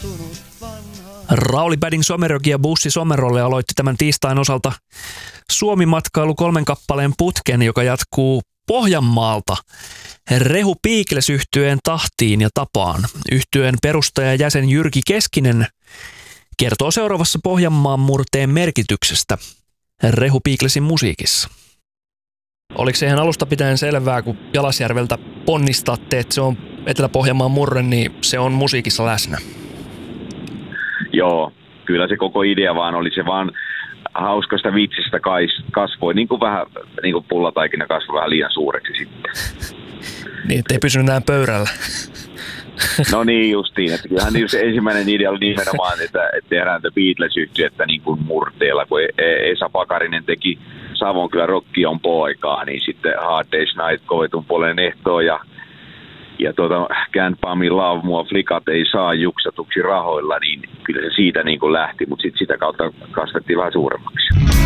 Rauli Bading Somerogi ja Bussi Somerolle aloitti tämän tiistain osalta Suomi-matkailu 3 kappaleen putken, joka jatkuu Pohjanmaalta Rehu Piikles -yhtyeen tahtiin ja tapaan. Yhtyeen perustajajäsen Jyrki Keskinen kertoo seuraavassa Pohjanmaan murteen merkityksestä Rehu Piiklesin musiikissa. Oliko se ihan alusta pitäen selvää, kun Jalasjärveltä ponnistatte, että se on Etelä-Pohjanmaan murre, niin se on musiikissa läsnä? Joo, kyllä se koko idea vaan oli se vaan hauskasta vitsistä kasvoi, niin kuin vähän niin kuin pullataikina kasvoi vähän liian suureksi sitten. Niin, ettei pysynyt näin pöydällä. No niin justiin, että kyllähän se ensimmäinen idea oli nimenomaan, että tehdään The Beatles-yhtyettä niin kuin murteella, kun Esa Pakarinen teki Savonkylän Rock on poikaa, niin sitten Hard Day's Night kovetun puolen ehtoon ja Can't Buy Me Love, mua flikat ei saa juksatuksi rahoilla, niin kyllä se siitä niin kuin lähti, mutta sitten sitä kautta kasvettiin vähän suuremmaksi.